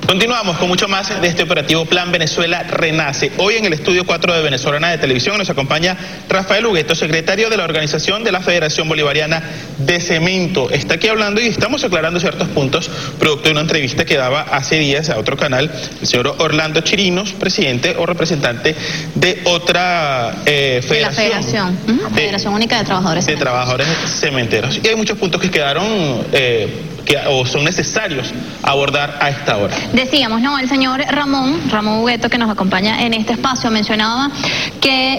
Continuamos con mucho más de este operativo Plan Venezuela Renace. Hoy en el estudio 4 de Venezolana de Televisión nos acompaña Rafael Hugueto, secretario de la organización de la Federación Bolivariana de Cemento. Está aquí hablando y estamos aclarando ciertos puntos, producto de una entrevista que daba hace días a otro canal, el señor Orlando Chirinos, presidente o representante de otra federación. Federación Única de Trabajadores Cementeros. De Trabajadores Cementeros. Y hay muchos puntos que quedaron... o son necesarios abordar a esta hora. Decíamos, ¿no? El señor Ramón Hugueto, que nos acompaña en este espacio, mencionaba que